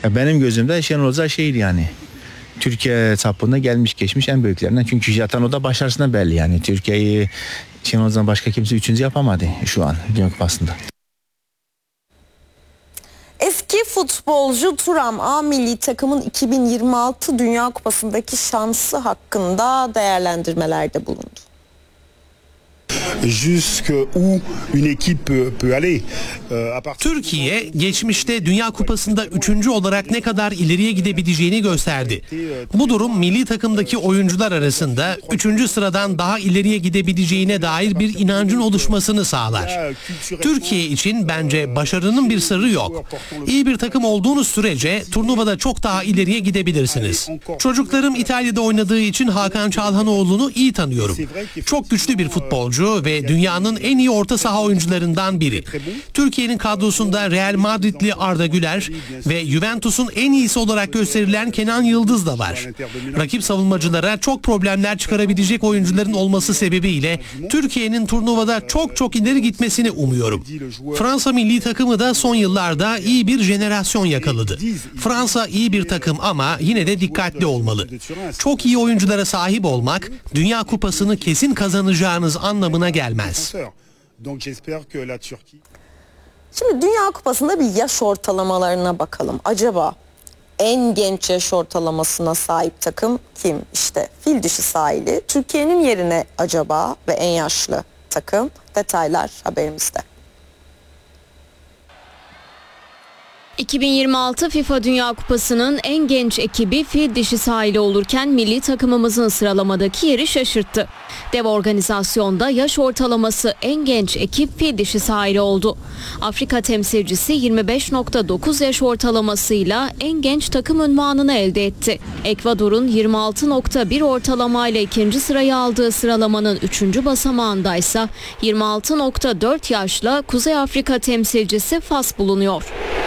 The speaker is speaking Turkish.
Ya benim gözümde Şenol Hoca şeydi yani. Türkiye çapında gelmiş geçmiş en büyüklerinden. Çünkü zaten o da başarısından belli yani. Türkiye'yi Şenol Hoca'dan başka kimse 3. yapamadı şu an Dünya Kupası'nda. Eski futbolcu Thuram A milli takımın 2026 Dünya Kupası'ndaki şansı hakkında değerlendirmelerde bulundu. Türkiye geçmişte Dünya Kupası'nda 3. olarak ne kadar ileriye gidebileceğini gösterdi. Bu durum milli takımdaki oyuncular arasında 3. sıradan daha ileriye gidebileceğine dair bir inancın oluşmasını sağlar. Türkiye için bence başarının bir sırrı yok. İyi bir takım olduğunuz sürece turnuvada çok daha ileriye gidebilirsiniz. Çocuklarım İtalya'da oynadığı için Hakan Çalhanoğlu'nu iyi tanıyorum. Çok güçlü bir futbolcu ve dünyanın en iyi orta saha oyuncularından biri. Türkiye'nin kadrosunda Real Madridli Arda Güler ve Juventus'un en iyisi olarak gösterilen Kenan Yıldız da var. Rakip savunmacılara çok problemler çıkarabilecek oyuncuların olması sebebiyle Türkiye'nin turnuvada çok ileri gitmesini umuyorum. Fransa milli takımı da son yıllarda iyi bir jenerasyon yakaladı. Fransa iyi bir takım ama yine de dikkatli olmalı. Çok iyi oyunculara sahip olmak Dünya Kupası'nı kesin kazanacağınız anlamına gelmez. Şimdi Dünya Kupası'nda bir yaş ortalamalarına bakalım. Acaba en genç yaş ortalamasına sahip takım kim? İşte fil dişi sahili. Türkiye'nin yerine acaba ve en yaşlı takım? Detaylar haberimizde. 2026 FIFA Dünya Kupası'nın en genç ekibi fil dişi sahili olurken milli takımımızın sıralamadaki yeri şaşırttı. Dev organizasyonda yaş ortalaması en genç ekip fil dişi sahili oldu. Afrika temsilcisi 25.9 yaş ortalamasıyla en genç takım unvanını elde etti. Ekvador'un 26.1 ortalamayla ikinci sırayı aldığı sıralamanın 3. basamağındaysa 26.4 yaşla Kuzey Afrika temsilcisi Fas bulunuyor.